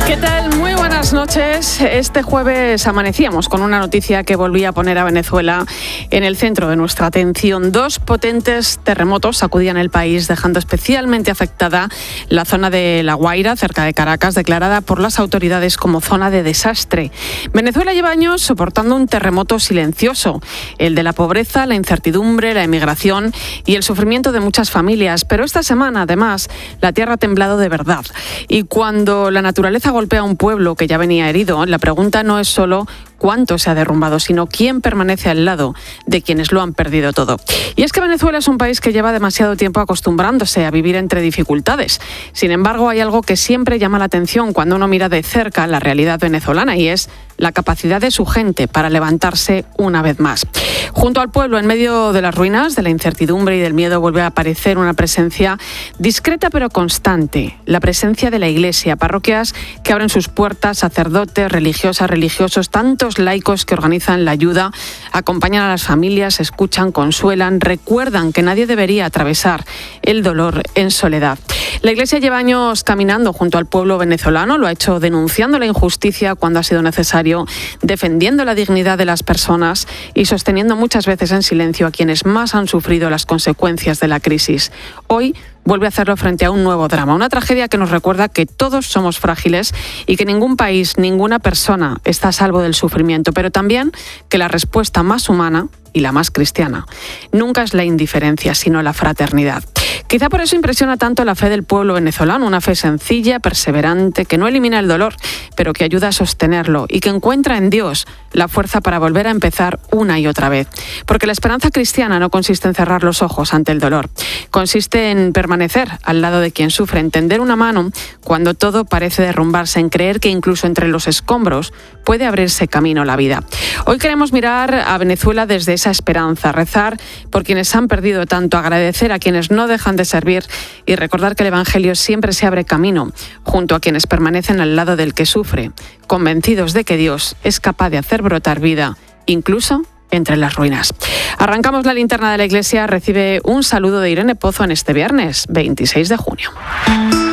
¿Qué tal? Muy buenas noches. Este jueves amanecíamos con una noticia que volvía a poner a Venezuela en el centro de nuestra atención. 2 potentes terremotos sacudían el país, dejando especialmente afectada la zona de La Guaira, cerca de Caracas, declarada por las autoridades como zona de desastre. Venezuela lleva años soportando un terremoto silencioso, el de la pobreza, la incertidumbre, la emigración y el sufrimiento de muchas familias. Pero esta semana, además, la tierra ha temblado de verdad. Y cuando la naturaleza golpea a un pueblo que ya venía herido, la pregunta no es solo cuánto se ha derrumbado, sino quién permanece al lado de quienes lo han perdido todo. Y es que Venezuela es un país que lleva demasiado tiempo acostumbrándose a vivir entre dificultades. Sin embargo, hay algo que siempre llama la atención cuando uno mira de cerca la realidad venezolana, y es la capacidad de su gente para levantarse una vez más. Junto al pueblo, en medio de las ruinas, de la incertidumbre y del miedo, vuelve a aparecer una presencia discreta pero constante, la presencia de la Iglesia, parroquias que abren sus puertas, sacerdotes, religiosas, religiosos, tantos laicos que organizan la ayuda, acompañan a las familias, escuchan, consuelan, recuerdan que nadie debería atravesar el dolor en soledad. La Iglesia lleva años caminando junto al pueblo venezolano, lo ha hecho denunciando la injusticia cuando ha sido necesario, defendiendo la dignidad de las personas y sosteniendo muchas veces en silencio a quienes más han sufrido las consecuencias de la crisis. Hoy vuelve a hacerlo frente a un nuevo drama, una tragedia que nos recuerda que todos somos frágiles y que ningún país, ninguna persona está a salvo del sufrimiento, pero también que la respuesta más humana y la más cristiana nunca es la indiferencia, sino la fraternidad. Quizá por eso impresiona tanto la fe del pueblo venezolano, una fe sencilla, perseverante, que no elimina el dolor, pero que ayuda a sostenerlo y que encuentra en Dios la fuerza para volver a empezar una y otra vez. Porque la esperanza cristiana no consiste en cerrar los ojos ante el dolor, consiste en permanecer al lado de quien sufre, en tender una mano cuando todo parece derrumbarse, en creer que incluso entre los escombros puede abrirse camino a la vida. Hoy queremos mirar a Venezuela desde esa esperanza, rezar por quienes han perdido tanto, agradecer a quienes no dejan de servir y recordar que el Evangelio siempre se abre camino junto a quienes permanecen al lado del que sufre, convencidos de que Dios es capaz de hacer brotar vida, incluso entre las ruinas. Arrancamos la linterna de la Iglesia. Recibe un saludo de Irene Pozo en este viernes 26 de junio.